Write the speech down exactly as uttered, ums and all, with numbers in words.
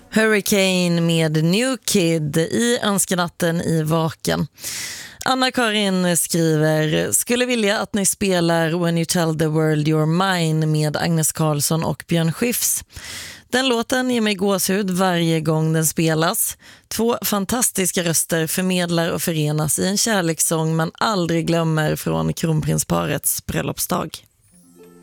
Hurricane med New Kid i önskenatten i Vaken. Anna-Karin skriver: skulle vilja att ni spelar When You Tell the World You're Mine med Agnes Karlsson och Björn Skifs. Den låten ger mig gåshud varje gång den spelas. Två fantastiska röster förmedlar och förenas i en kärlekssång man aldrig glömmer från kronprinsparets bröllopsdag.